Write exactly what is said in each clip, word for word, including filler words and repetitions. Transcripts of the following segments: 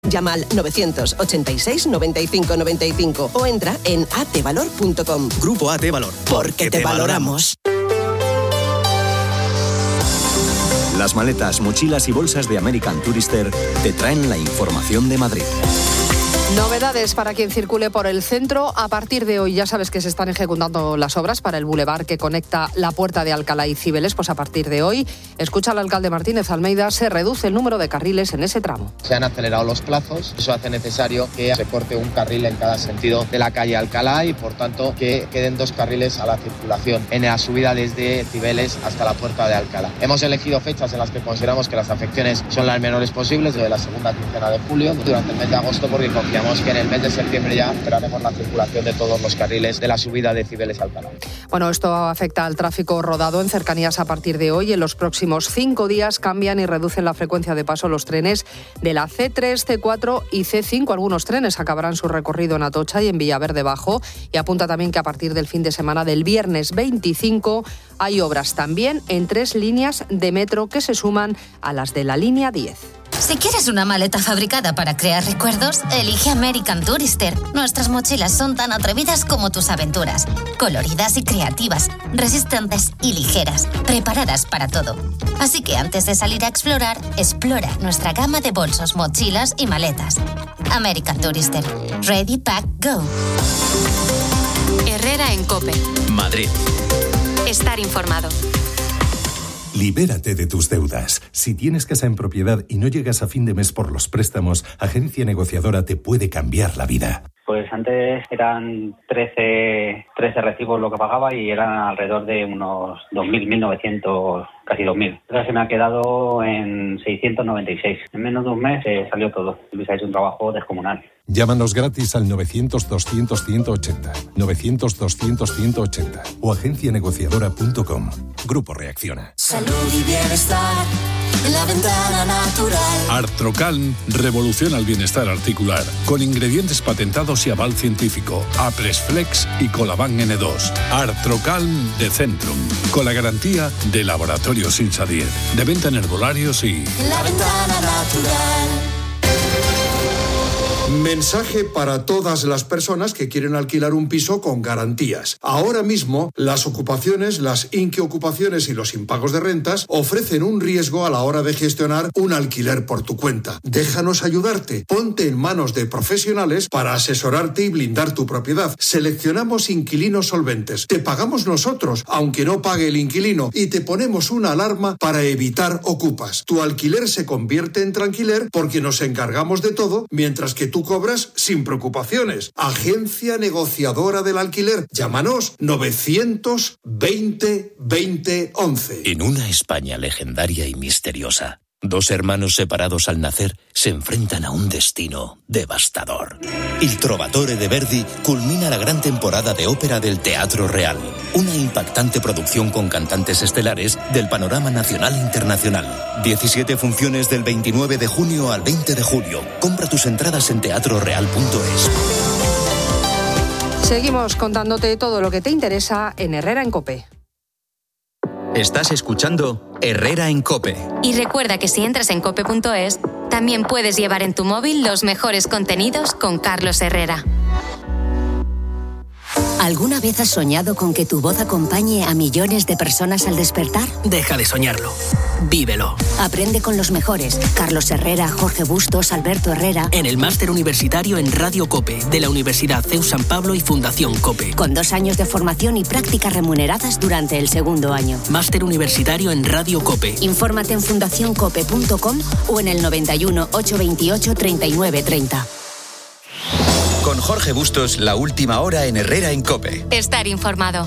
Llama al novecientos ochenta y seis noventa y cinco noventa y cinco o entra en atevalor punto com. Grupo A T Valor. Porque te valoramos. Las maletas, mochilas y bolsas de American Tourister te traen la información de Madrid. Novedades para quien circule por el centro. A partir de hoy ya sabes que se están ejecutando las obras para el bulevar que conecta la Puerta de Alcalá y Cibeles. Pues a partir de hoy, escucha al alcalde Martínez Almeida, se reduce el número de carriles en ese tramo. Se han acelerado los plazos, eso hace necesario que se corte un carril en cada sentido de la calle Alcalá y por tanto que queden dos carriles a la circulación en la subida desde Cibeles hasta la Puerta de Alcalá. Hemos elegido fechas en las que consideramos que las afecciones son las menores posibles, desde la segunda quincena de julio, durante el mes de agosto, porque confiamos que en el mes de septiembre ya esperaremos la circulación de todos los carriles de la subida de Cibeles a Alcalá. Bueno, esto afecta al tráfico rodado en cercanías a partir de hoy. En los próximos cinco días cambian y reducen la frecuencia de paso los trenes de la ce tres, ce cuatro y ce cinco. Algunos trenes acabarán su recorrido en Atocha y en Villaverde Bajo. Y apunta también que a partir del fin de semana del viernes veinticinco hay obras también en tres líneas de metro que se suman a las de la línea diez. Si quieres una maleta fabricada para crear recuerdos, elige American Tourister. Nuestras mochilas son tan atrevidas como tus aventuras. Coloridas y creativas, resistentes y ligeras, preparadas para todo. Así que antes de salir a explorar, explora nuestra gama de bolsos, mochilas y maletas. American Tourister. Ready, Pack, Go. Herrera en COPE. Madrid. Estar informado. Libérate de tus deudas. Si tienes casa en propiedad y no llegas a fin de mes por los préstamos, Agencia Negociadora te puede cambiar la vida. Pues antes eran trece, trece recibos lo que pagaba y eran alrededor de unos dos mil, mil novecientos, casi dos mil. Ahora se me ha quedado en seiscientos noventa y seis. En menos de un mes eh, salió todo. Luis ha hecho un trabajo descomunal. Llámanos gratis al novecientos, doscientos, ciento ochenta, novecientos, doscientos, ciento ochenta o agencia negociadora punto com. Grupo Reacciona. Salud y bienestar en la ventana natural. Artrocalm revoluciona el bienestar articular con ingredientes patentados y aval científico. Apresflex y Colaban ene dos. Artrocalm de Centrum, con la garantía de Laboratorios Insadier, de venta en herbolarios y... La ventana natural. Mensaje para todas las personas que quieren alquilar un piso con garantías. Ahora mismo, las ocupaciones, las inquiocupaciones y los impagos de rentas ofrecen un riesgo a la hora de gestionar un alquiler por tu cuenta. Déjanos ayudarte. Ponte en manos de profesionales para asesorarte y blindar tu propiedad. Seleccionamos inquilinos solventes. Te pagamos nosotros, aunque no pague el inquilino, y te ponemos una alarma para evitar ocupas. Tu alquiler se convierte en tranquiler porque nos encargamos de todo, mientras que tú cobras sin preocupaciones. Agencia Negociadora del Alquiler. Llámanos novecientos veinte veinte once. En una España legendaria y misteriosa, dos hermanos separados al nacer se enfrentan a un destino devastador. Il Trovatore de Verdi culmina la gran temporada de ópera del Teatro Real, una impactante producción con cantantes estelares del panorama nacional e internacional. diecisiete funciones del veintinueve de junio al veinte de julio. Compra tus entradas en teatro real punto es. Seguimos contándote todo lo que te interesa en Herrera en COPE. Estás escuchando Herrera en COPE. Y recuerda que si entras en cope punto es, también puedes llevar en tu móvil los mejores contenidos con Carlos Herrera. ¿Alguna vez has soñado con que tu voz acompañe a millones de personas al despertar? Deja de soñarlo. Vívelo. Aprende con los mejores. Carlos Herrera, Jorge Bustos, Alberto Herrera. En el máster universitario en Radio COPE, de la Universidad C E U San Pablo y Fundación COPE. Con dos años de formación y prácticas remuneradas durante el segundo año. Máster universitario en Radio COPE. Infórmate en fundación cope punto com o en el noventa y uno, ochocientos veintiocho, treinta y nueve treinta. Con Jorge Bustos, la última hora en Herrera en COPE. Estar informado.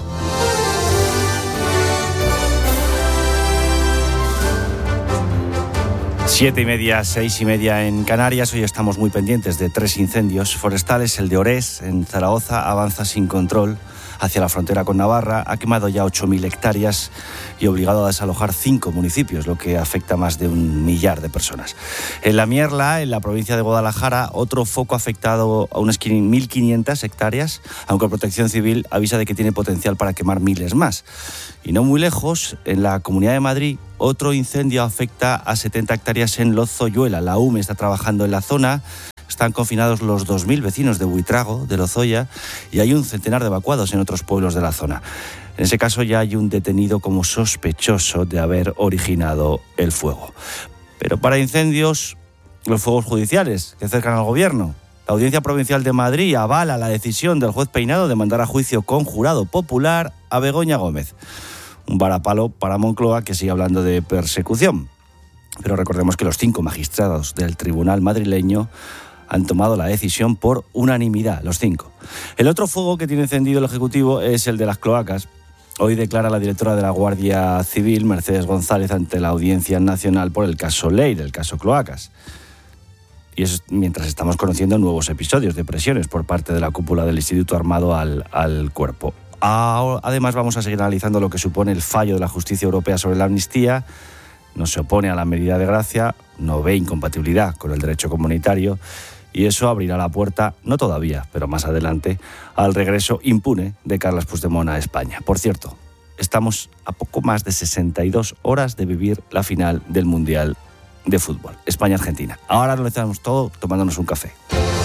Siete y media, seis y media en Canarias. Hoy estamos muy pendientes de tres incendios forestales. El de Orés, en Zaragoza, avanza sin control hacia la frontera con Navarra. Ha quemado ya ocho mil hectáreas y obligado a desalojar cinco municipios, lo que afecta a más de un millar de personas. En La Mierla, en la provincia de Guadalajara, otro foco afectado a unas mil quinientas hectáreas, aunque Protección Civil avisa de que tiene potencial para quemar miles más. Y no muy lejos, en la Comunidad de Madrid, otro incendio afecta a setenta hectáreas en Lozoyuela. La U M E está trabajando en la zona Están confinados los dos mil vecinos de Buitrago, de Lozoya, y hay un centenar de evacuados en otros pueblos de la zona. En ese caso ya hay un detenido como sospechoso de haber originado el fuego. Pero para incendios, los fuegos judiciales que cercan al gobierno. La Audiencia Provincial de Madrid avala la decisión del juez Peinado de mandar a juicio con jurado popular a Begoña Gómez. Un varapalo para Moncloa, que sigue hablando de persecución. Pero recordemos que los cinco magistrados del tribunal madrileño han tomado la decisión por unanimidad, los cinco. El otro fuego que tiene encendido el Ejecutivo es el de las cloacas. Hoy declara la directora de la Guardia Civil, Mercedes González, ante la Audiencia Nacional por el caso Leire, el caso cloacas. Y eso mientras estamos conociendo nuevos episodios de presiones por parte de la cúpula del Instituto Armado al, al cuerpo. Además, vamos a seguir analizando lo que supone el fallo de la justicia europea sobre la amnistía. No se opone a la medida de gracia, no ve incompatibilidad con el derecho comunitario, y eso abrirá la puerta, no todavía, pero más adelante, al regreso impune de Carles Puigdemont a España. Por cierto, estamos a poco más de sesenta y dos horas de vivir la final del Mundial de Fútbol, España-Argentina. Ahora lo hacemos todo tomándonos un café.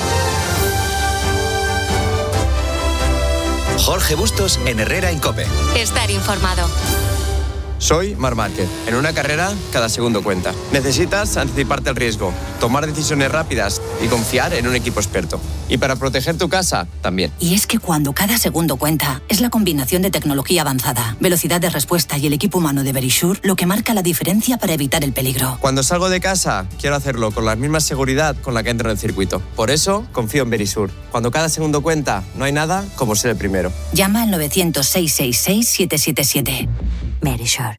Jorge Bustos en Herrera en COPE. Estar informado. Soy Marc Márquez. En una carrera, cada segundo cuenta. Necesitas anticiparte al riesgo, tomar decisiones rápidas y confiar en un equipo experto. Y para proteger tu casa, también. Y es que cuando cada segundo cuenta, es la combinación de tecnología avanzada, velocidad de respuesta y el equipo humano de Verisure lo que marca la diferencia para evitar el peligro. Cuando salgo de casa, quiero hacerlo con la misma seguridad con la que entro en el circuito. Por eso, confío en Verisure. Cuando cada segundo cuenta, no hay nada como ser el primero. Llama al novecientos, seiscientos sesenta y seis, siete siete siete. Verisure.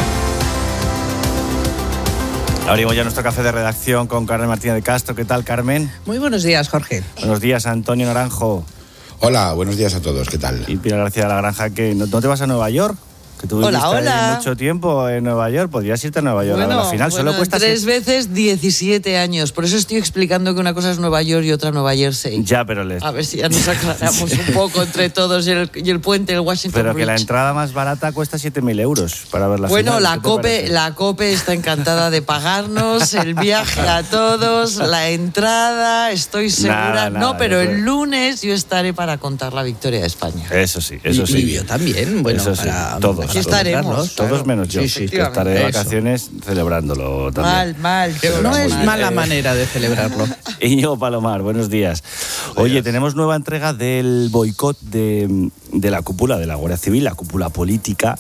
Abrimos ya nuestro café de redacción con Carmen Martínez de Castro. ¿Qué tal, Carmen? Muy buenos días, Jorge. Buenos días, Antonio Naranjo. Hola, buenos días a todos. ¿Qué tal? Y Pilar García de la Granja, que ¿no, no te vas a Nueva York? Que tú hola, hola. mucho tiempo en Nueva York. Podrías irte a Nueva York bueno, a la final. Bueno, Solo cuesta tres siete... veces diecisiete años. Por eso estoy explicando que una cosa es Nueva York y otra Nueva Jersey. Ya, pero les... A ver si ya nos aclaramos sí. un poco entre todos y el, y el puente, el Washington Pero Bridge. Que la entrada más barata cuesta siete mil euros para ver la bueno, final. Bueno, la COPE, la COPE está encantada de pagarnos el viaje a todos, la entrada, estoy segura. Nada, nada, no, pero eso... el lunes yo estaré para contar la victoria de España. Eso sí, eso y, sí. Y yo también. Bueno, eso sí, para... todos. Aquí estaremos. Todos claro. menos yo, sí, sí, que estaré de vacaciones eso. celebrándolo también. Mal, mal. Pero no es mal. mala manera de celebrarlo. Íñigo Palomar, buenos días. Buenos Oye, días. Tenemos nueva entrega del boicot de, de la cúpula de la Guardia Civil, la cúpula política,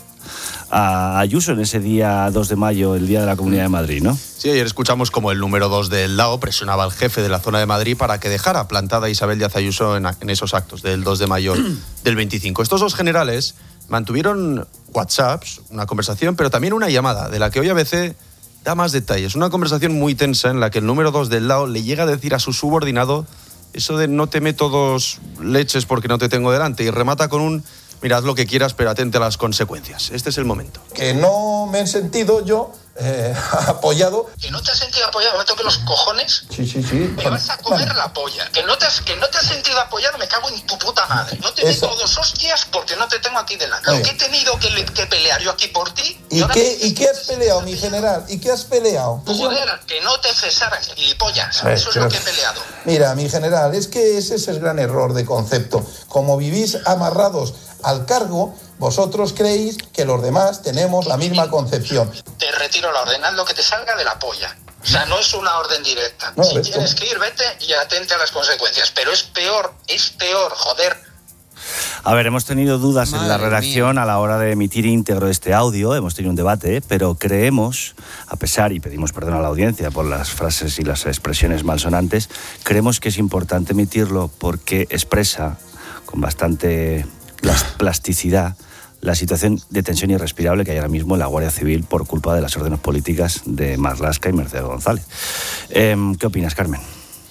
a Ayuso en ese día dos de mayo, el Día de la Comunidad de Madrid, ¿no? Sí, ayer escuchamos como el número dos del L A O presionaba al jefe de la zona de Madrid para que dejara plantada a Isabel Díaz Ayuso en, en esos actos del dos de mayo del veinticinco. Estos dos generales mantuvieron WhatsApps, una conversación, pero también una llamada, de la que hoy A B C da más detalles. Una conversación muy tensa en la que el número dos del L A O le llega a decir a su subordinado eso de no te meto dos leches porque no te tengo delante, y remata con un mirad lo que quieras, pero atente a las consecuencias. Este es el momento. Que no me he sentido yo eh, apoyado. ¿Que no te has sentido apoyado? ¿Me toque los cojones? Sí, sí, sí. Me vas a comer vale. la polla. ¿Que no, te has, ¿Que no te has sentido apoyado? Me cago en tu puta madre. No te meto dos hostias porque no te tengo aquí delante. Lo que he tenido que, que pelear yo aquí por ti... ¿Y, ¿Y, qué, ¿y qué has peleado, mi general? ¿Y qué has peleado? Joder, que no te cesaran, gilipollas. Ver, Eso es lo que he peleado. Mira, mi general, es que ese es el gran error de concepto. Como vivís amarrados al cargo, vosotros creéis que los demás tenemos la misma concepción. Te retiro la orden, haz lo que te salga de la polla. O sea, no es una orden directa. No, si ¿ves? tienes que ir, vete y atente a las consecuencias. Pero es peor, es peor, joder. A ver, hemos tenido dudas Madre en la redacción mía. a la hora de emitir íntegro este audio, hemos tenido un debate, ¿eh? Pero creemos, a pesar, y pedimos perdón a la audiencia por las frases y las expresiones malsonantes, creemos que es importante emitirlo porque expresa con bastante plasticidad la situación de tensión irrespirable que hay ahora mismo en la Guardia Civil por culpa de las órdenes políticas de Marlaska y Mercedes González. Eh, ¿Qué opinas, Carmen?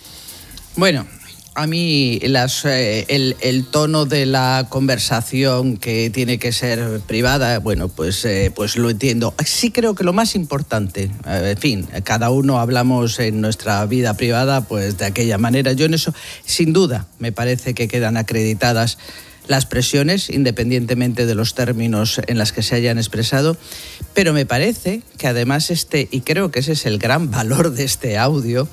Bueno, a mí las, eh, el, el tono de la conversación que tiene que ser privada, bueno, pues, eh, pues lo entiendo. Sí creo que lo más importante, eh, en fin, cada uno hablamos en nuestra vida privada pues de aquella manera. Yo en eso, sin duda, me parece que quedan acreditadas las presiones, independientemente de los términos en los que se hayan expresado, pero me parece que además este, y creo que ese es el gran valor de este audio,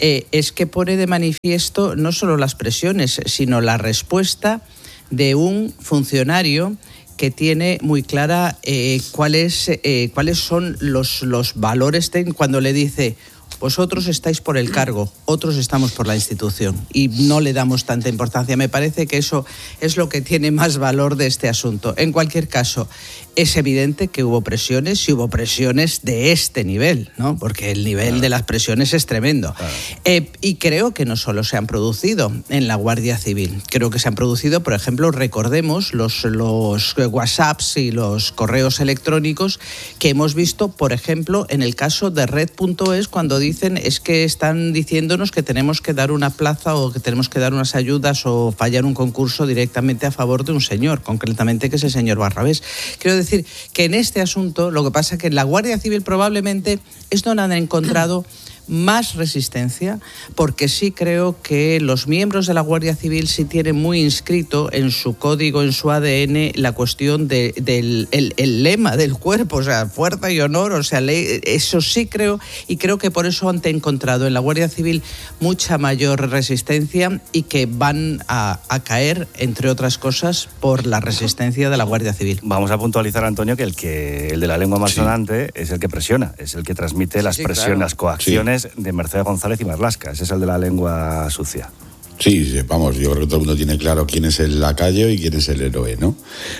eh, es que pone de manifiesto no solo las presiones, sino la respuesta de un funcionario que tiene muy clara eh, cuáles, eh, cuáles son los, los valores ten, cuando le dice: vosotros estáis por el cargo, otros estamos por la institución, y no le damos tanta importancia. Me parece que eso es lo que tiene más valor de este asunto. En cualquier caso, es evidente que hubo presiones y hubo presiones de este nivel, ¿no? Porque el nivel claro. de las presiones es tremendo. Claro. Eh, y creo que no solo se han producido en la Guardia Civil, creo que se han producido, por ejemplo, recordemos los, los WhatsApps y los correos electrónicos que hemos visto, por ejemplo, en el caso de Red punto es, cuando dicen es que están diciéndonos que tenemos que dar una plaza o que tenemos que dar unas ayudas o fallar un concurso directamente a favor de un señor, concretamente que es el señor Barrabés. Quiero decir que en este asunto lo que pasa es que en la Guardia Civil probablemente es donde han encontrado más resistencia, porque sí creo que los miembros de la Guardia Civil sí tienen muy inscrito en su código, en su A D N, la cuestión de, del el, el lema del cuerpo, o sea, fuerza y honor, o sea, ley, eso sí creo, y creo que por eso han encontrado en la Guardia Civil mucha mayor resistencia y que van a, a caer, entre otras cosas, por la resistencia de la Guardia Civil. Vamos a puntualizar, Antonio, que el, que, el de la lengua más sonante sí. es el que presiona, es el que transmite las sí, presiones, claro. las coacciones sí. de Mercedes González y Marlaska. Ese es el de la lengua sucia. Sí, vamos, yo creo que todo el mundo tiene claro quién es el lacayo y quién es el héroe, ¿no?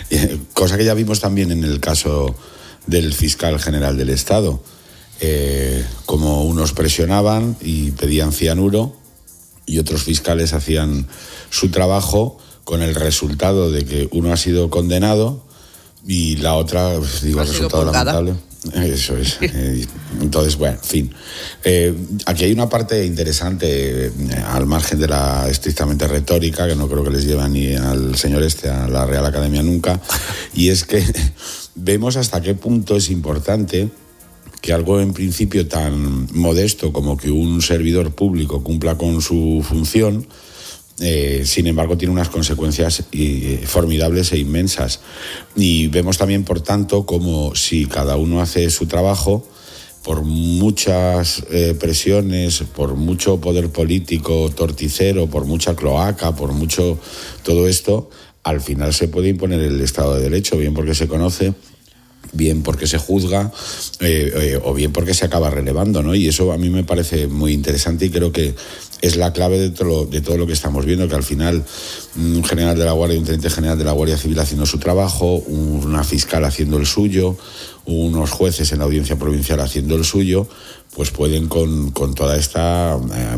Cosa que ya vimos también en el caso del fiscal general del Estado. Eh, como unos presionaban y pedían cianuro y otros fiscales hacían su trabajo con el resultado de que uno ha sido condenado y la otra, pues, digo, el resultado lamentable. Eso es. Entonces, bueno, en fin. Eh, aquí hay una parte interesante, eh, al margen de la estrictamente retórica, que no creo que les lleve ni al señor este a la Real Academia nunca, y es que vemos hasta qué punto es importante que algo en principio tan modesto como que un servidor público cumpla con su función, Eh, sin embargo, tiene unas consecuencias eh, formidables e inmensas. Y vemos también, por tanto, como si cada uno hace su trabajo, por muchas eh, presiones, por mucho poder político torticero, por mucha cloaca, por mucho todo esto, al final se puede imponer el Estado de Derecho, bien porque se conoce, bien porque se juzga eh, eh, o bien porque se acaba relevando, ¿no? Y eso a mí me parece muy interesante y creo que es la clave de todo, lo, de todo lo que estamos viendo, que al final un general de la Guardia, un teniente general de la Guardia Civil haciendo su trabajo, una fiscal haciendo el suyo, unos jueces en la audiencia provincial haciendo el suyo, pues pueden con, con toda esta, eh,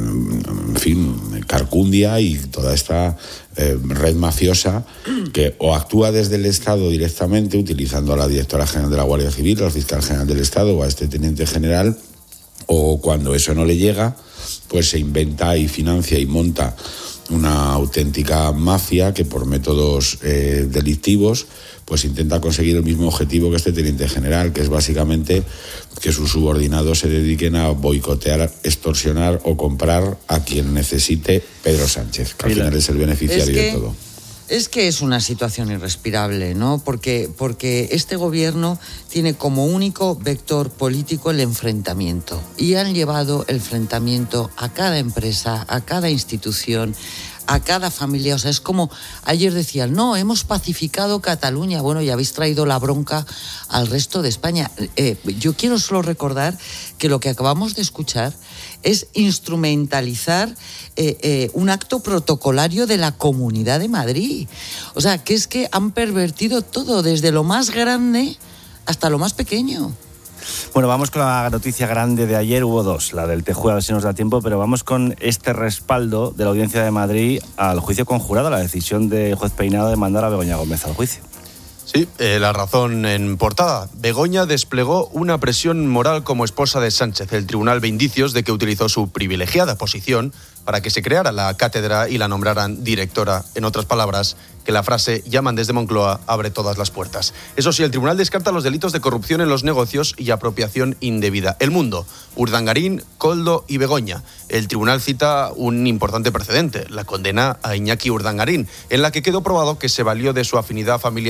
en fin, carcundia y toda esta eh, red mafiosa que o actúa desde el Estado directamente, utilizando a la directora general de la Guardia Civil, al fiscal general del Estado o a este teniente general, o cuando eso no le llega, pues se inventa y financia y monta una auténtica mafia que por métodos eh, delictivos pues intenta conseguir el mismo objetivo que este teniente general, que es básicamente que sus subordinados se dediquen a boicotear, extorsionar o comprar a quien necesite Pedro Sánchez, que al final es el beneficiario es que, de todo. Es que es una situación irrespirable, ¿no? Porque, porque este gobierno tiene como único vector político el enfrentamiento y han llevado el enfrentamiento a cada empresa, a cada institución, a cada familia. O sea, es como ayer decían, no, hemos pacificado Cataluña. Bueno, ya habéis traído la bronca al resto de España. Eh, yo quiero solo recordar que lo que acabamos de escuchar es instrumentalizar eh, eh, un acto protocolario de la Comunidad de Madrid. O sea, que es que han pervertido todo, desde lo más grande hasta lo más pequeño. Bueno, vamos con la noticia grande de ayer. Hubo dos, la del Tejuelo, a ver si nos da tiempo, pero vamos con este respaldo de la Audiencia de Madrid al juicio conjurado, la decisión del juez Peinado de mandar a Begoña Gómez al juicio. Sí, eh, la razón en portada. Begoña desplegó una presión moral como esposa de Sánchez. El tribunal ve indicios de que utilizó su privilegiada posición para que se creara la cátedra y la nombraran directora. En otras palabras, que la frase "llaman desde Moncloa" abre todas las puertas. Eso sí, el tribunal descarta los delitos de corrupción en los negocios y apropiación indebida. El Mundo, Urdangarín, Koldo y Begoña. El tribunal cita un importante precedente, la condena a Iñaki Urdangarín, en la que quedó probado que se valió de su afinidad familiar con el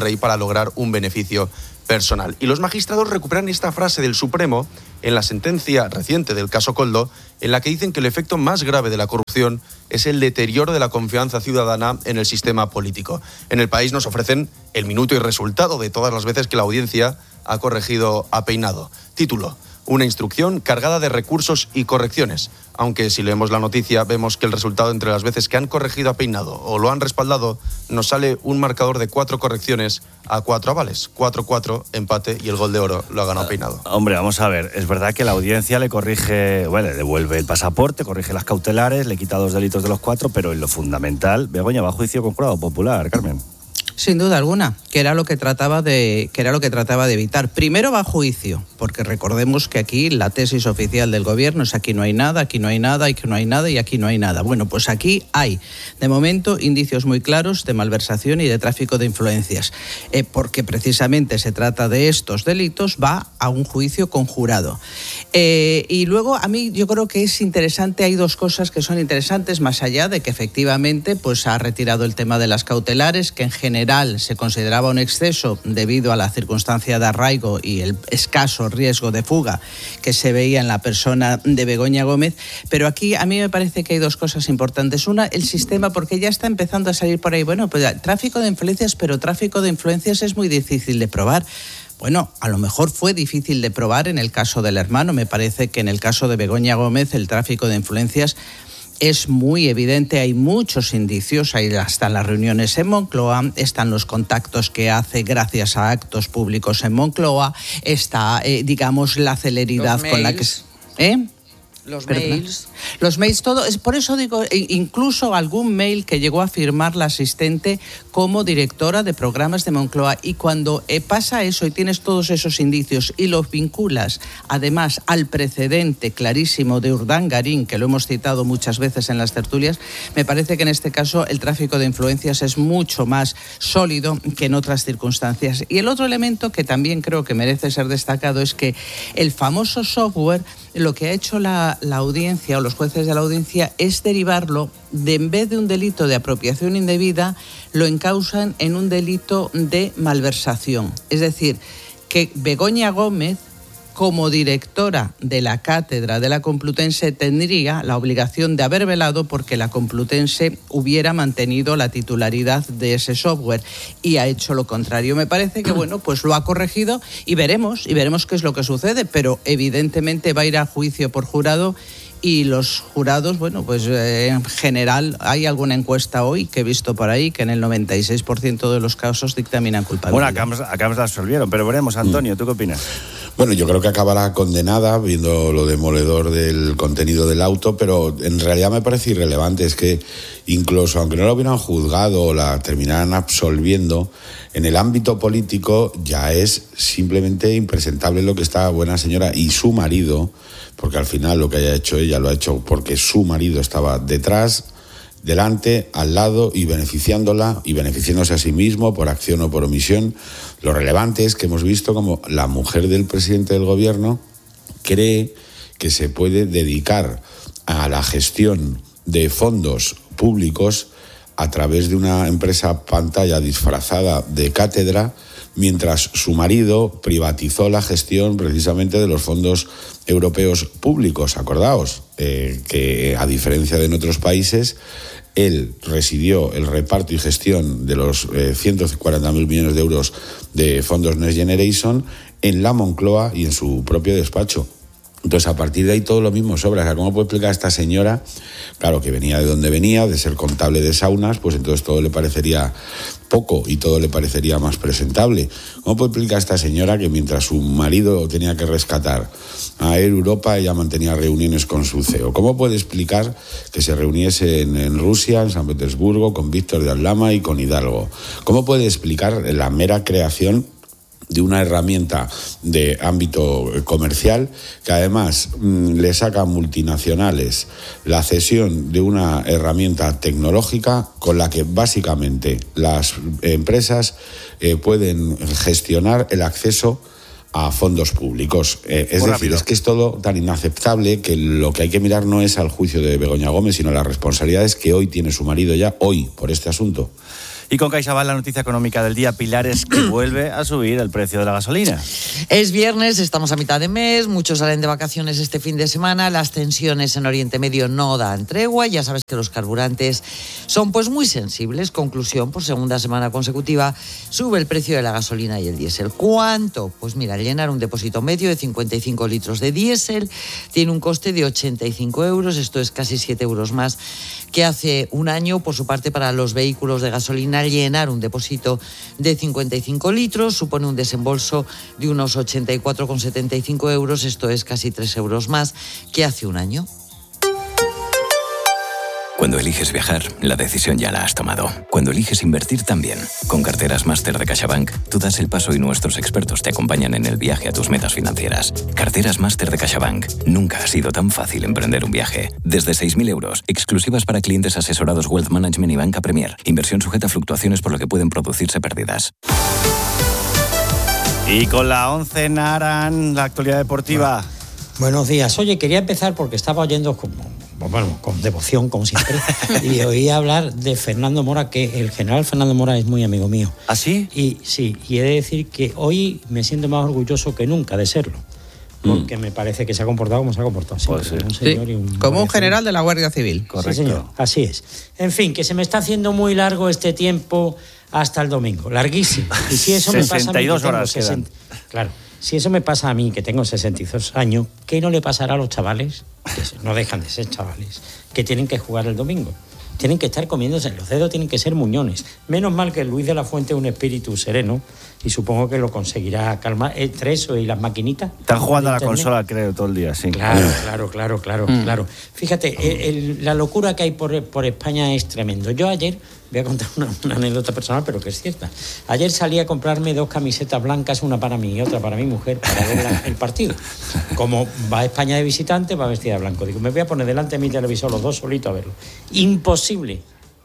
rey para lograr un beneficio personal. Y los magistrados recuperan esta frase del Supremo en la sentencia reciente del caso Koldo, en la que dicen que el efecto más grave de la corrupción es el deterioro de la confianza ciudadana en el sistema político. En el país nos ofrecen el minuto y resultado de todas las veces que la audiencia ha corregido a Peinado. Título: una instrucción cargada de recursos y correcciones. Aunque si leemos la noticia vemos que el resultado entre las veces que han corregido a Peinado o lo han respaldado, nos sale un marcador de cuatro correcciones a cuatro avales. cuatro cuatro, empate, y el gol de oro lo ha ganado Peinado. Hombre, vamos a ver, es verdad que la audiencia le corrige, bueno, le devuelve el pasaporte, corrige las cautelares, le quita dos delitos de los cuatro, pero en lo fundamental, Begoña va a juicio con jurado popular, Carmen. Sin duda alguna, que era lo que trataba de que era lo que trataba de evitar. Primero va a juicio, porque recordemos que aquí la tesis oficial del gobierno es aquí no hay nada, aquí no hay nada, aquí no hay nada y aquí no hay nada. Bueno, pues aquí hay, de momento, indicios muy claros de malversación y de tráfico de influencias. Eh, porque precisamente se trata de estos delitos, va a un juicio con jurado. Eh, y luego, a mí yo creo que es interesante, hay dos cosas que son interesantes, más allá de que efectivamente pues ha retirado el tema de las cautelares, que en general se consideraba un exceso debido a la circunstancia de arraigo y el escaso riesgo de fuga que se veía en la persona de Begoña Gómez, pero aquí a mí me parece que hay dos cosas importantes. Una, el sistema, porque ya está empezando a salir por ahí, bueno, pues tráfico de influencias, pero tráfico de influencias es muy difícil de probar. Bueno, a lo mejor fue difícil de probar en el caso del hermano, me parece que en el caso de Begoña Gómez el tráfico de influencias es muy evidente, hay muchos indicios, ahí están las reuniones en Moncloa, están los contactos que hace gracias a actos públicos en Moncloa, está, eh, digamos, la celeridad con la que... ¿Eh? Los Perdona. mails. Los mails, todo. Es por eso digo, incluso algún mail que llegó a firmar la asistente como directora de programas de Moncloa. Y cuando eh, pasa eso y tienes todos esos indicios y los vinculas, además, al precedente clarísimo de Urdangarín, que lo hemos citado muchas veces en las tertulias, me parece que en este caso el tráfico de influencias es mucho más sólido que en otras circunstancias. Y el otro elemento que también creo que merece ser destacado es que el famoso software, lo que ha hecho la, la audiencia o los jueces de la audiencia es derivarlo de, en vez de un delito de apropiación indebida, lo encausan en un delito de malversación. Es decir, que Begoña Gómez, como directora de la cátedra de la Complutense, tendría la obligación de haber velado porque la Complutense hubiera mantenido la titularidad de ese software y ha hecho lo contrario. Me parece que, bueno, pues lo ha corregido y veremos, y veremos qué es lo que sucede, pero evidentemente va a ir a juicio por jurado. Y los jurados, bueno, pues eh, en general hay alguna encuesta hoy que he visto por ahí que en el noventa y seis por ciento de los casos dictaminan culpabilidad. Bueno, acá, acá la absolvieron, pero veremos. Antonio, ¿tú qué opinas? Bueno, yo creo que acabará condenada, viendo lo demoledor del contenido del auto, pero en realidad me parece irrelevante. Es que incluso aunque no la hubieran juzgado o la terminaran absolviendo, en el ámbito político ya es simplemente impresentable lo que esta buena señora y su marido, porque al final lo que haya hecho ella lo ha hecho porque su marido estaba detrás, delante, al lado y beneficiándola y beneficiándose a sí mismo por acción o por omisión. Lo relevante es que hemos visto como la mujer del presidente del gobierno cree que se puede dedicar a la gestión de fondos públicos a través de una empresa pantalla disfrazada de cátedra, mientras su marido privatizó la gestión precisamente de los fondos europeos públicos. Acordaos eh, que, a diferencia de en otros países, él residió el reparto y gestión de los eh, ciento cuarenta mil millones de euros de fondos Next Generation en la Moncloa y en su propio despacho. Entonces, a partir de ahí todo lo mismo sobra. O sea, ¿cómo puede explicar a esta señora? Claro, que venía de donde venía, de ser contable de saunas, pues entonces todo le parecería poco y todo le parecería más presentable. ¿Cómo puede explicar a esta señora que mientras su marido tenía que rescatar a Air Europa, ella mantenía reuniones con su C E O? ¿Cómo puede explicar que se reuniese en, en Rusia, en San Petersburgo, con Víctor de Aldama y con Hidalgo? ¿Cómo puede explicar la mera creación de una herramienta de ámbito comercial que además mmm, le saca a multinacionales la cesión de una herramienta tecnológica con la que básicamente las empresas eh, pueden gestionar el acceso a fondos públicos? Eh, es Muy decir, rápido. es que es todo tan inaceptable que lo que hay que mirar no es al juicio de Begoña Gómez, sino las responsabilidades que hoy tiene su marido ya, hoy, por este asunto. Y con CaixaBank la noticia económica del día, Pilar, es que vuelve a subir el precio de la gasolina. Es viernes, estamos a mitad de mes, muchos salen de vacaciones este fin de semana, las tensiones en Oriente Medio no dan tregua, ya sabes que los carburantes son pues muy sensibles. Conclusión, por segunda semana consecutiva sube el precio de la gasolina y el diésel. ¿Cuánto? Pues mira, llenar un depósito medio de cincuenta y cinco litros de diésel tiene un coste de ochenta y cinco euros, esto es casi siete euros más que hace un año. Por su parte, para los vehículos de gasolina, llenar un depósito de cincuenta y cinco litros supone un desembolso de unos ochenta y cuatro con setenta y cinco euros, esto es casi tres euros más que hace un año. Cuando eliges viajar, la decisión ya la has tomado. Cuando eliges invertir también. Con carteras máster de CaixaBank, tú das el paso y nuestros expertos te acompañan en el viaje a tus metas financieras. Carteras máster de CaixaBank. Nunca ha sido tan fácil emprender un viaje. Desde seis mil euros, exclusivas para clientes asesorados Wealth Management y Banca Premier. Inversión sujeta a fluctuaciones por lo que pueden producirse pérdidas. Y con la once Naran, la actualidad deportiva. Bueno, buenos días. Oye, quería empezar porque estaba oyendo como, bueno, con devoción, como siempre, y oí hablar de Fernando Mora, que el general Fernando Mora es muy amigo mío. ¿Ah, sí? Y sí, y he de decir que hoy me siento más orgulloso que nunca de serlo, porque mm. me parece que se ha comportado como se ha comportado siempre. Pues sí. un señor sí, y un como un general civil. De la Guardia Civil. Correcto. Sí, señor, así es. En fin, que se me está haciendo muy largo este tiempo hasta el domingo, larguísimo. Y si eso me pasa a mí, sesenta y dos horas sesenta, claro. Si eso me pasa a mí, que tengo sesenta y dos años, ¿qué no le pasará a los chavales? Que no dejan de ser chavales, que tienen que jugar el domingo. Tienen que estar comiéndose, los dedos tienen que ser muñones. Menos mal que Luis de la Fuente es un espíritu sereno y supongo que lo conseguirá calmar. Entre eso y las maquinitas. Están jugando a la consola, creo, todo el día, sí. Claro, claro, claro, claro, mm. claro. Fíjate, el, el, la locura que hay por, por España es tremendo. Yo ayer, voy a contar una, una anécdota personal, pero que es cierta. Ayer salí a comprarme dos camisetas blancas, una para mí y otra para mi mujer, para ver la, el partido. Como va a España de visitante, va vestida de blanco. Digo, me voy a poner delante de mi televisor los dos solitos a verlo. Imposible.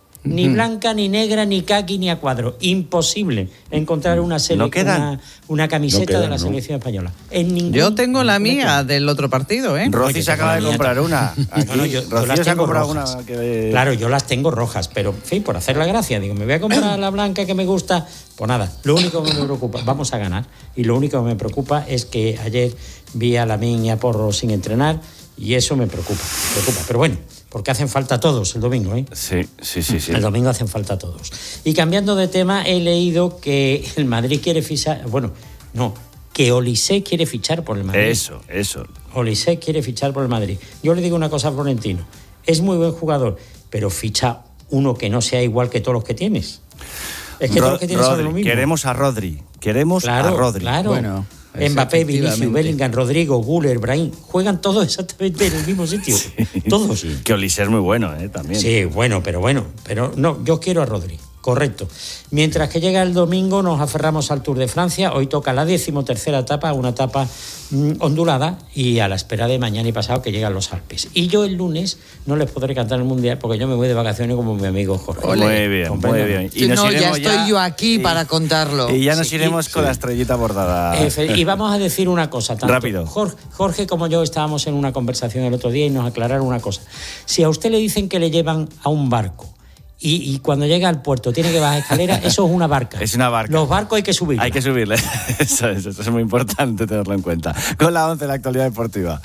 Ni blanca, ni negra, ni caqui, ni a cuadro. Imposible encontrar una, sele- no quedan. una, una camiseta no quedan, de la selección ¿no? española. En ningún Yo tengo la mía del otro partido, ¿eh? Rosy se acaba de comprar una. Aquí, no, no, yo, Rocío yo las se ha comprado rojas. una. Que... Claro, yo las tengo rojas, pero en fin, por hacer la gracia, digo, me voy a comprar la blanca que me gusta. Pues nada, lo único que me preocupa, vamos a ganar, y lo único que me preocupa es que ayer vi a Lamine y a Porro sin entrenar, y eso me preocupa, me preocupa. Pero bueno, porque hacen falta todos el domingo, ¿eh? Sí, sí, sí, sí. El domingo hacen falta todos. Y cambiando de tema, he leído que el Madrid quiere fichar, bueno, no, que Olise quiere fichar por el Madrid. Eso, eso. Olise quiere fichar por el Madrid. Yo le digo una cosa a Florentino, es muy buen jugador, pero ficha uno que no sea igual que todos los que tienes. Es que Ro- todos los que tienes Rodri, son lo mismo. Queremos a Rodri, queremos claro, a Rodri. Claro, bueno. Mbappé, Vinicius, Bellingham, Rodrigo, Güler, Brahim, juegan todos exactamente en el mismo sitio. Sí. Todos. Que Olise es muy bueno, ¿eh? También. Sí, bueno, pero bueno. Pero no, yo quiero a Rodri. Correcto. Mientras que llega el domingo nos aferramos al Tour de Francia. Hoy toca la decimotercera etapa, una etapa mmm, ondulada, y a la espera de mañana y pasado que llegan los Alpes. Y yo el lunes no les podré cantar el Mundial porque yo me voy de vacaciones como mi amigo Jorge. Muy bien, muy bien. Y nos no, ya estoy ya, yo aquí y, para contarlo. Y ya nos sí, iremos y, con sí. la estrellita bordada. Eh, y vamos a decir una cosa. Tanto Rápido. Jorge, Jorge como yo estábamos en una conversación el otro día y nos aclararon una cosa. Si a usted le dicen que le llevan a un barco Y, y cuando llega al puerto tiene que bajar escalera, eso es una barca. Es una barca. Los barcos hay que subirle. Hay que subirle. Eso es, eso es muy importante tenerlo en cuenta. Con la once, la actualidad deportiva.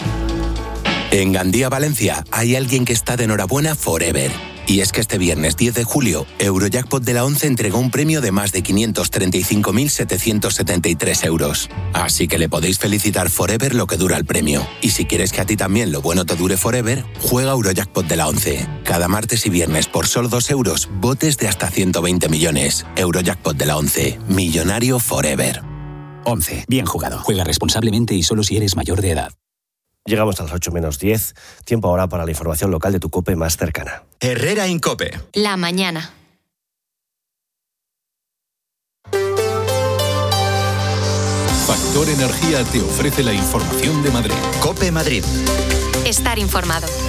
En Gandía, Valencia, hay alguien que está de enhorabuena forever. Y es que este viernes diez de julio, Eurojackpot de la once entregó un premio de más de quinientos treinta y cinco mil setecientos setenta y tres euros. Así que le podéis felicitar forever lo que dura el premio. Y si quieres que a ti también lo bueno te dure forever, juega Eurojackpot de la once. Cada martes y viernes por solo dos euros, botes de hasta ciento veinte millones. Eurojackpot de la once. Millonario forever. once. Bien jugado. Juega responsablemente y solo si eres mayor de edad. Llegamos a las ocho menos diez. Tiempo ahora para la información local de tu COPE más cercana. Herrera Incope. La mañana. Factor Energía te ofrece la información de Madrid. COPE Madrid. Estar informado.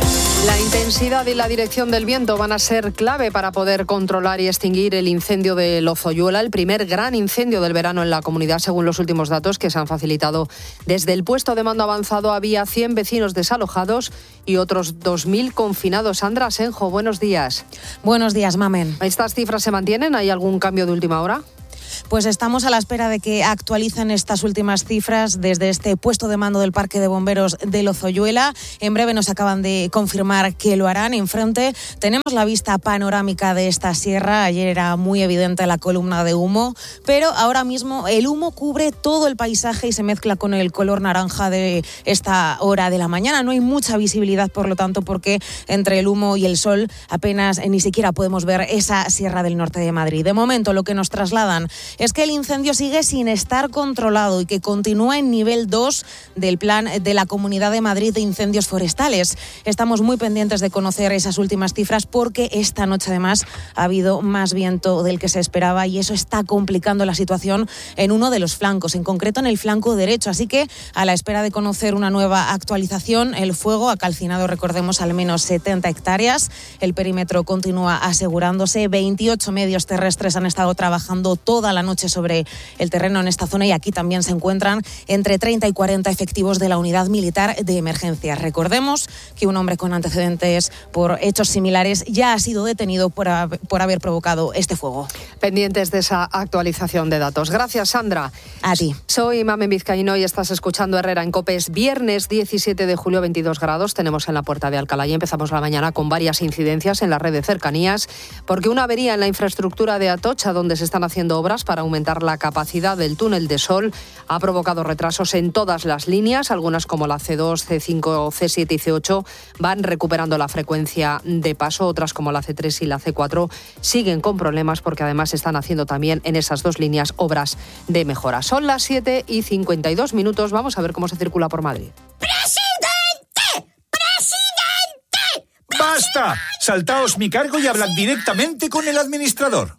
La intensidad y la dirección del viento van a ser clave para poder controlar y extinguir el incendio de Lozoyuela, el primer gran incendio del verano en la comunidad, según los últimos datos que se han facilitado. Desde el puesto de mando avanzado había cien vecinos desalojados y otros dos mil confinados. Sandra Senjo, buenos días. Buenos días, Mamen. ¿Estas cifras se mantienen? ¿Hay algún cambio de última hora? Pues estamos a la espera de que actualicen estas últimas cifras desde este puesto de mando del Parque de Bomberos de Lozoyuela. En breve nos acaban de confirmar que lo harán. Enfrente tenemos la vista panorámica de esta sierra. Ayer era muy evidente la columna de humo, pero ahora mismo el humo cubre todo el paisaje y se mezcla con el color naranja de esta hora de la mañana. No hay mucha visibilidad, por lo tanto, porque entre el humo y el sol apenas ni siquiera podemos ver esa sierra del norte de Madrid. De momento, lo que nos trasladan es que el incendio sigue sin estar controlado y que continúa en nivel dos del plan de la Comunidad de Madrid de incendios forestales. Estamos muy pendientes de conocer esas últimas cifras porque esta noche además ha habido más viento del que se esperaba y eso está complicando la situación en uno de los flancos, en concreto en el flanco derecho. Así que a la espera de conocer una nueva actualización, el fuego ha calcinado, recordemos, al menos setenta hectáreas. El perímetro continúa asegurándose. veintiocho medios terrestres han estado trabajando toda la noche sobre el terreno en esta zona y aquí también se encuentran entre treinta y cuarenta efectivos de la unidad militar de emergencia. Recordemos que un hombre con antecedentes por hechos similares ya ha sido detenido por, por haber provocado este fuego. Pendientes de esa actualización de datos. Gracias, Sandra. A ti. Soy Mamen Vizcaíno y estás escuchando Herrera en COPE. Es viernes diecisiete de julio, veintidós grados. Tenemos en la Puerta de Alcalá y empezamos la mañana con varias incidencias en la red de cercanías porque una avería en la infraestructura de Atocha, donde se están haciendo obras para aumentar la capacidad del túnel de Sol, ha provocado retrasos en todas las líneas. Algunas, como la ce dos, ce cinco, ce siete y ce ocho, van recuperando la frecuencia de paso. Otras, como la ce tres y la ce cuatro, siguen con problemas porque además están haciendo también en esas dos líneas obras de mejora. Son las siete y cincuenta y dos minutos. Vamos a ver cómo se circula por Madrid. ¡Presidente! ¡Presidente! ¡Basta! Saltaos mi cargo y hablad directamente con el administrador.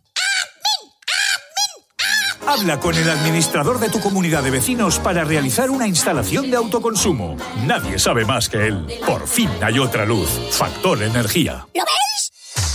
Habla con el administrador de tu comunidad de vecinos para realizar una instalación de autoconsumo. Nadie sabe más que él. Por fin hay otra luz. Factor Energía. ¿Lo veis?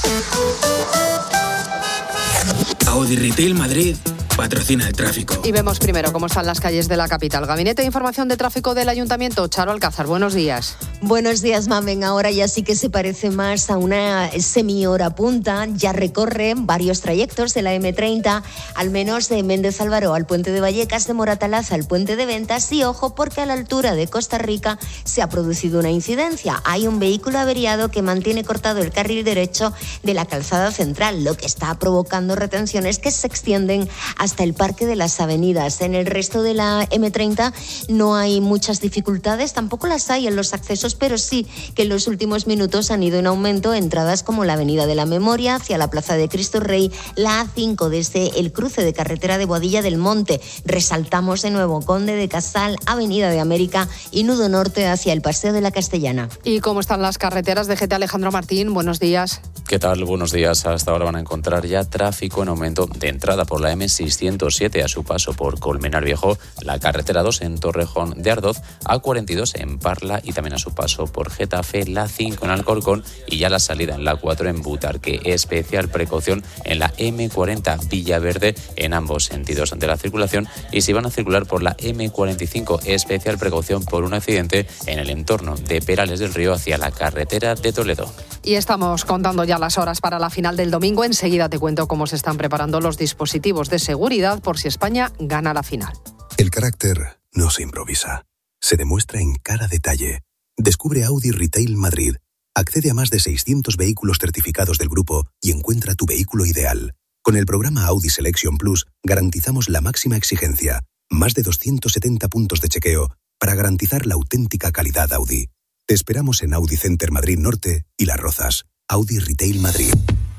Audi Retail Madrid patrocina el tráfico. Y vemos primero cómo están las calles de la capital. Gabinete de Información de Tráfico del Ayuntamiento, Charo Alcázar, buenos días. Buenos días, Mamen. Ahora ya sí que se parece más a una semi-hora punta. Ya recorren varios trayectos de la eme treinta, al menos de Méndez Álvaro al Puente de Vallecas, de Moratalaz al Puente de Ventas. Y ojo, porque a la altura de Costa Rica se ha producido una incidencia. Hay un vehículo averiado que mantiene cortado el carril derecho de la calzada central, lo que está provocando retenciones que se extienden hasta el Parque de las Avenidas. En el resto de la eme treinta no hay muchas dificultades, tampoco las hay en los accesos, pero sí que en los últimos minutos han ido en aumento entradas como la Avenida de la Memoria hacia la Plaza de Cristo Rey, la a cinco desde el cruce de carretera de Boadilla del Monte. Resaltamos de nuevo Conde de Casal, Avenida de América y Nudo Norte hacia el Paseo de la Castellana. ¿Y cómo están las carreteras? D G T Alejandro Martín, buenos días. ¿Qué tal? Buenos días. Hasta ahora van a encontrar ya tráfico en aumento de entrada por la eme seiscientos siete a su paso por Colmenar Viejo, la carretera dos en Torrejón de Ardoz, a cuarenta y dos en Parla y también a su paso por Getafe, la cinco en Alcorcón y ya la salida en la cuatro en Butarque. Especial precaución en la eme cuarenta Villaverde en ambos sentidos de la circulación y si van a circular por la eme cuarenta y cinco, especial precaución por un accidente en el entorno de Perales del Río hacia la carretera de Toledo. Y estamos contando ya las horas para la final del domingo. Enseguida te cuento cómo se están preparando los dispositivos de seguridad por si España gana la final. El carácter no se improvisa, se demuestra en cada detalle. Descubre Audi Retail Madrid. Accede a más de seiscientos vehículos certificados del grupo y encuentra tu vehículo ideal. Con el programa Audi Selection Plus garantizamos la máxima exigencia, más de doscientos setenta puntos de chequeo para garantizar la auténtica calidad Audi. Te esperamos en Audi Center Madrid Norte y Las Rozas. Audi Retail Madrid.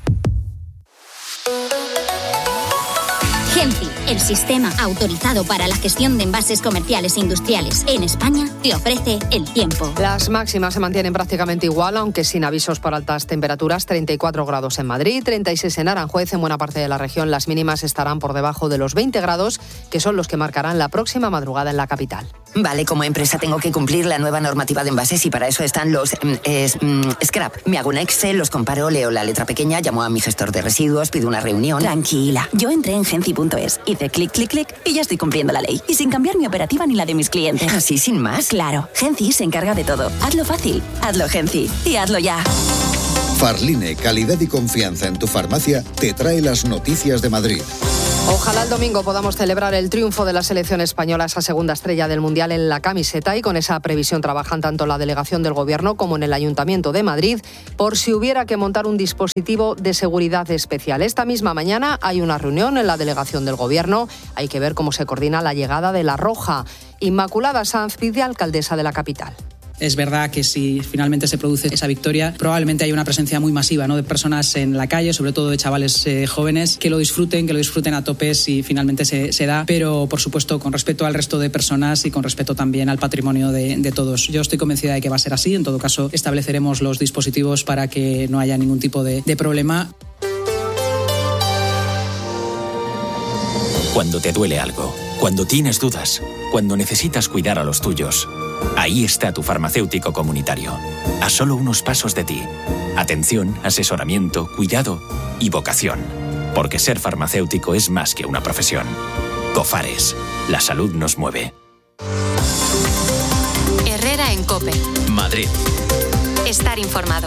Genfi, el sistema autorizado para la gestión de envases comerciales e industriales en España, te ofrece el tiempo. Las máximas se mantienen prácticamente igual, aunque sin avisos por altas temperaturas. treinta y cuatro grados en Madrid, treinta y seis en Aranjuez. En buena parte de la región las mínimas estarán por debajo de los veinte grados, que son los que marcarán la próxima madrugada en la capital. Vale, como empresa tengo que cumplir la nueva normativa de envases y para eso están los mm, es, mm, scrap. Me hago un Excel, los comparo, leo la letra pequeña, llamo a mi gestor de residuos, pido una reunión. Tranquila, yo entré en genci punto es, hice clic, clic, clic y ya estoy cumpliendo la ley. Y sin cambiar mi operativa ni la de mis clientes. ¿Así sin más? Claro, Genci se encarga de todo. Hazlo fácil, hazlo Genci y hazlo ya. Farline, calidad y confianza en tu farmacia, te trae las noticias de Madrid. Ojalá el domingo podamos celebrar el triunfo de la selección española, esa segunda estrella del Mundial en la camiseta, y con esa previsión trabajan tanto la delegación del Gobierno como en el Ayuntamiento de Madrid por si hubiera que montar un dispositivo de seguridad especial. Esta misma mañana hay una reunión en la delegación del Gobierno. Hay que ver cómo se coordina la llegada de la Roja. Inmaculada Sanz, vicealcaldesa de la capital. Es verdad que si finalmente se produce esa victoria, probablemente haya una presencia muy masiva, ¿no?, de personas en la calle, sobre todo de chavales eh, jóvenes, que lo disfruten, que lo disfruten a tope si finalmente se, se da, pero por supuesto con respeto al resto de personas y con respeto también al patrimonio de, de todos. Yo estoy convencida de que va a ser así. En todo caso, estableceremos los dispositivos para que no haya ningún tipo de, de problema. Cuando te duele algo, cuando tienes dudas, cuando necesitas cuidar a los tuyos, ahí está tu farmacéutico comunitario, a solo unos pasos de ti. Atención, asesoramiento, cuidado y vocación. Porque ser farmacéutico es más que una profesión. Cofares, la salud nos mueve. Herrera en COPE. Madrid. Estar informado.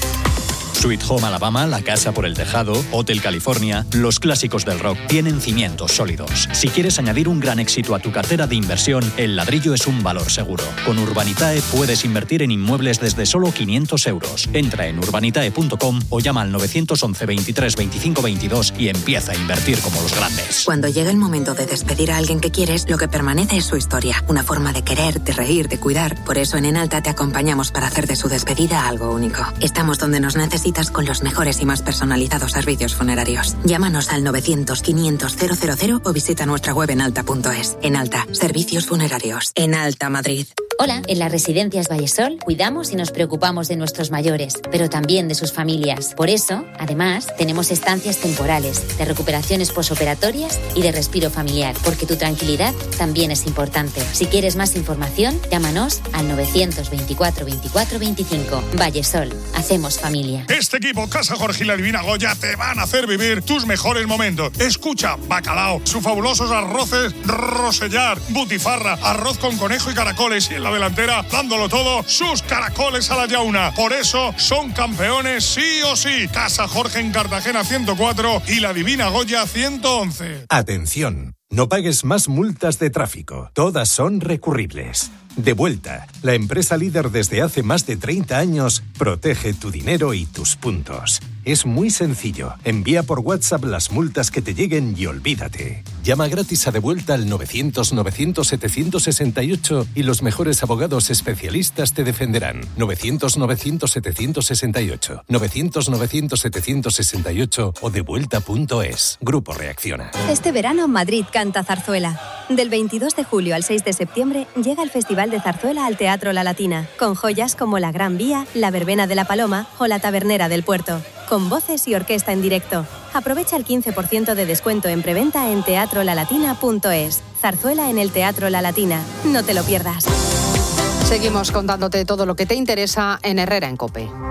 Sweet Home Alabama, La Casa por el Tejado, Hotel California, los clásicos del rock tienen cimientos sólidos. Si quieres añadir un gran éxito a tu cartera de inversión, el ladrillo es un valor seguro. Con Urbanitae puedes invertir en inmuebles desde solo quinientos euros. Entra en urbanitae punto com o llama al nueve once veintitrés veinticinco veintidós y empieza a invertir como los grandes. Cuando llega el momento de despedir a alguien que quieres, lo que permanece es su historia. Una forma de querer, de reír, de cuidar. Por eso en Enalta te acompañamos para hacer de su despedida algo único. Estamos donde nos necesitas con los mejores y más personalizados servicios funerarios. Llámanos al novecientos quinientos cero o visita nuestra web en alta punto es. Enalta, servicios funerarios. Enalta, Madrid. Hola, en las residencias Vallesol cuidamos y nos preocupamos de nuestros mayores, pero también de sus familias. Por eso, además, tenemos estancias temporales, de recuperaciones posoperatorias y de respiro familiar, porque tu tranquilidad también es importante. Si quieres más información, llámanos al novecientos veinticuatro veinticuatro veinticinco. Vallesol, hacemos familia. Este equipo, Casa Jorge y la Divina Goya, te van a hacer vivir tus mejores momentos. Escucha, bacalao, sus fabulosos arroces Rosellar, butifarra, arroz con conejo y caracoles, y en la delantera, dándolo todo, sus caracoles a la yauna. Por eso son campeones sí o sí. Casa Jorge en Cartagena ciento cuatro y la Divina Goya ciento once. Atención, no pagues más multas de tráfico. Todas son recurribles. Devuelta, la empresa líder desde hace más de treinta años, protege tu dinero y tus puntos. Es muy sencillo. Envía por WhatsApp las multas que te lleguen y olvídate. Llama gratis a Devuelta al novecientos novecientos setecientos sesenta y ocho y los mejores abogados especialistas te defenderán. novecientos novecientos setecientos sesenta y ocho, novecientos novecientos setecientos sesenta y ocho o devuelta punto es. Grupo Reacciona. Este verano Madrid canta zarzuela. Del veintidós de julio al seis de septiembre llega el Festival de Zarzuela al Teatro La Latina, con joyas como La Gran Vía, La Verbena de la Paloma o La Tabernera del Puerto, con voces y orquesta en directo. Aprovecha el quince por ciento de descuento en preventa en teatro la latina punto es. Zarzuela en el Teatro La Latina. No te lo pierdas. Seguimos contándote todo lo que te interesa en Herrera en COPE.